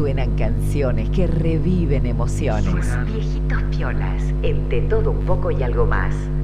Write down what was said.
Suenan canciones que reviven emociones. Viejitos piolas, en De Todo Un Poco y Algo Más.